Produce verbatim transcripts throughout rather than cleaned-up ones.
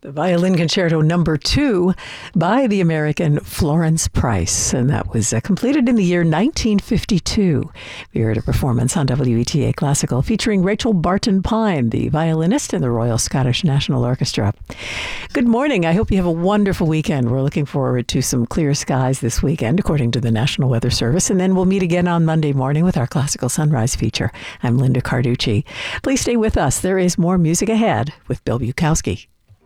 The Violin Concerto Number Two by the American Florence Price, and that was uh, completed in the year nineteen fifty-two. We heard a performance on W E T A Classical featuring Rachel Barton Pine, the violinist in the Royal Scottish National Orchestra. Good morning. I hope you have a wonderful weekend. We're looking forward to some clear skies this weekend, according to the National Weather Service, and then we'll meet again on Monday morning with our Classical Sunrise feature. I'm Linda Carducci. Please stay with us. There is more music ahead with Bill Bukowski.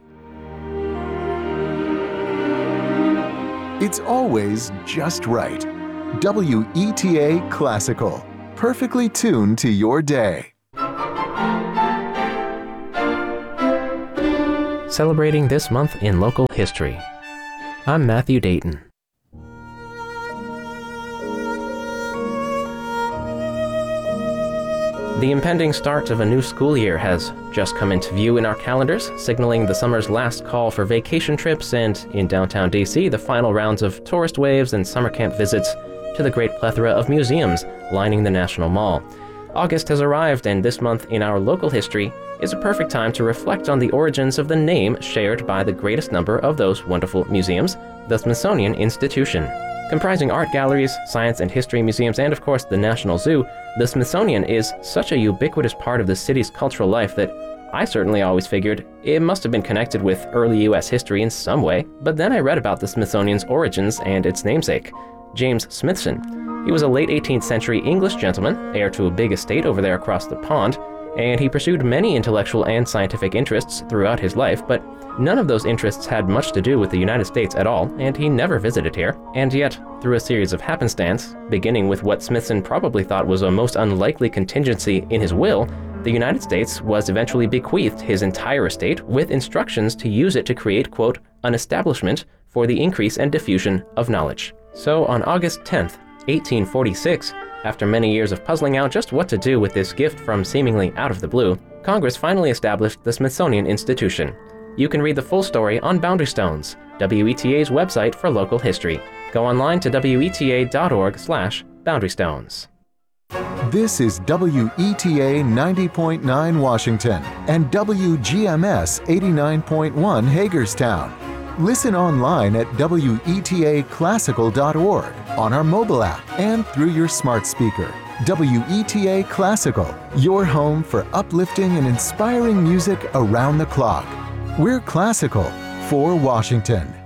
It's always just right. W E T A Classical. Perfectly tuned to your day. Celebrating this month in local history. I'm Matthew Dayton. The impending start of a new school year has just come into view in our calendars, signaling the summer's last call for vacation trips and, in downtown D C, the final rounds of tourist waves and summer camp visits to the great plethora of museums lining the National Mall. August has arrived, and this month in our local history is a perfect time to reflect on the origins of the name shared by the greatest number of those wonderful museums, the Smithsonian Institution. Comprising art galleries, science and history museums, and of course the National Zoo, the Smithsonian is such a ubiquitous part of the city's cultural life that I certainly always figured it must have been connected with early U S history in some way. But then I read about the Smithsonian's origins and its namesake, James Smithson. He was a late eighteenth century English gentleman, heir to a big estate over there across the pond, and he pursued many intellectual and scientific interests throughout his life, but none of those interests had much to do with the United States at all, and he never visited here. And yet, through a series of happenstance, beginning with what Smithson probably thought was a most unlikely contingency in his will, the United States was eventually bequeathed his entire estate with instructions to use it to create, quote, an establishment for the increase and diffusion of knowledge. So on August tenth, eighteen forty-six, after many years of puzzling out just what to do with this gift from seemingly out of the blue, Congress finally established the Smithsonian Institution. You can read the full story on Boundary Stones, W E T A's website for local history. Go online to W E T A dot org slash Boundary Stones. This is W E T A ninety point nine Washington and W G M S eighty-nine point one Hagerstown. Listen online at W E T A classical dot org, on our mobile app, and through your smart speaker. W E T A Classical, your home for uplifting and inspiring music around the clock. We're classical for Washington.